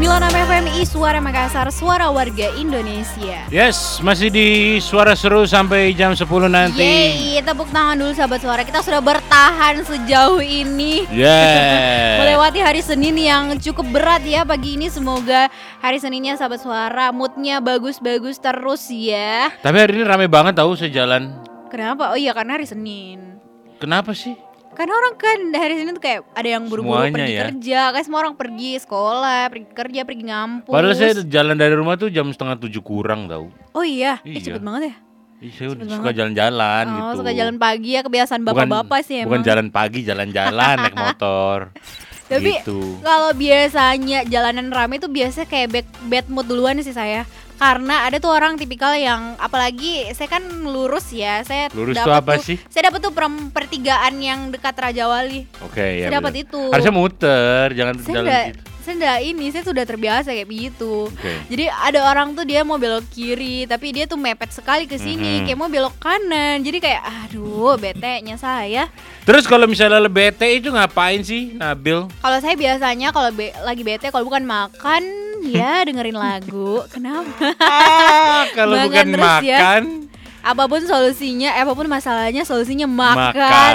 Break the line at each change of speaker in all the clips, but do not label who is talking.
96 FM Suara Makassar, suara warga Indonesia.
Yes, masih di Suara Seru sampai jam 10 nanti.
Yeay, tepuk tangan dulu sahabat suara. Kita sudah bertahan sejauh ini.
Yeah.
Melewati hari Senin yang cukup berat ya pagi ini. Semoga hari Seninnya sahabat suara moodnya bagus-bagus terus ya.
Tapi hari ini rame banget tahu sejalan.
Kenapa? Oh iya, karena hari Senin.
Kenapa sih?
Karena orang kan hari Senin tuh kayak ada yang buru-buru
Semuanya
pergi
ya.
kerja. Kayak semua orang pergi sekolah, pergi kerja, pergi ngampus.
Padahal saya jalan dari rumah tuh jam 6:30 kurang tahu.
Oh iya,
Iya.
cepet banget ya.
Saya udah
Cepet
suka
banget.
jalan-jalan
Oh,
gitu.
suka jalan pagi ya, kebiasaan bapak-bapak sih emang.
Bukan jalan pagi, jalan-jalan naik motor.
Tapi
gitu.
kalau biasanya jalanan rame tuh biasanya kayak bad mood duluan sih saya. Karena ada tuh orang tipikal yang, apalagi saya kan lurus ya, saya
Lurus
dapet
tuh apa sih?
Saya dapat tuh pertigaan yang dekat Raja Wali.
Oke, ya.
Saya dapat
bener.
itu.
Harusnya muter, jangan jalan gitu.
Saya sudah terbiasa kayak begitu.
Oke.
Jadi ada orang tuh dia mau belok kiri, tapi dia tuh mepet sekali ke sini, kayak mau belok kanan. Jadi kayak aduh, bete-nya saya.
Terus kalau misalnya bete itu ngapain sih, Nabil?
Kalau saya biasanya kalau lagi bete, kalau bukan makan ya dengerin lagu. Kenapa?
Kalau
Makan
bukan
terus ya.
makan,
Apapun solusinya, apapun masalahnya, solusinya
Makan.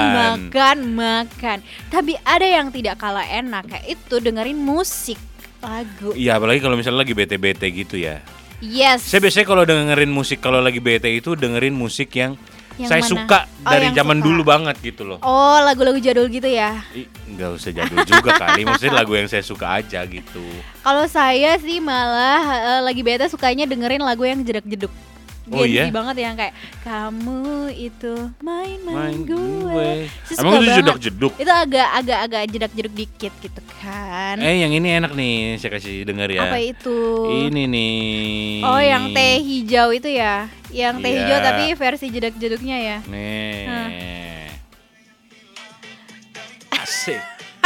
makan. Tapi ada yang tidak kalah enak, kayak itu dengerin musik, lagu.
iya apalagi kalau misalnya lagi bete-bete gitu ya.
Yes.
Saya biasanya kalau dengerin musik kalau lagi bete itu dengerin musik yang
Yang
saya
mana?
suka
Oh,
dari
yang
zaman
suka.
dulu banget gitu loh.
Oh, lagu-lagu jadul gitu ya.
Nggak usah jadul juga kali, maksudnya lagu yang saya suka aja gitu.
Kalau saya sih malah lagi bete sukanya dengerin lagu yang jedak-jeduk.
Oh,
Gen Z
iya?
banget yang kayak kamu itu main-main
Main
gue. Saya
Emang
suka
itu
banget.
jedak-jeduk?
Itu agak jedak-jeduk dikit gitu kan.
Yang ini enak nih, saya kasih denger ya.
Apa itu?
Ini nih.
Oh, yang teh hijau itu ya. Yang teh
Iya.
hijau tapi versi jedak-jeduknya ya.
Nih. Asik.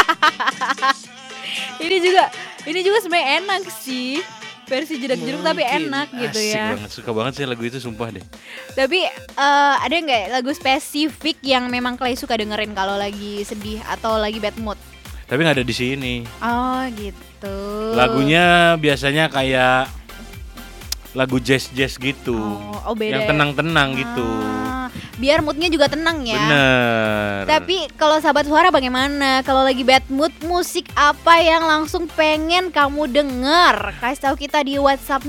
Ini juga sebenarnya enak sih. Versi jedak-jeduk tapi
Mungkin.
enak gitu
Asik
ya.
banget, suka banget sih lagu itu sumpah deh.
Tapi ada nggak lagu spesifik yang memang kalian suka dengerin kalau lagi sedih atau lagi bad mood?
Tapi nggak ada di sini.
Oh gitu.
Lagunya biasanya kayak lagu jazz gitu.
Oh, beda.
Yang
ya?
tenang-tenang gitu.
Biar moodnya juga tenang ya.
Bener.
Tapi kalau sahabat suara bagaimana? Kalau lagi bad mood, musik apa yang langsung pengen kamu denger? Kasih tahu kita di WhatsApp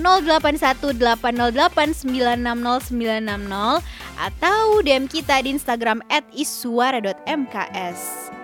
081808960960 atau DM kita di Instagram @isuara.mks.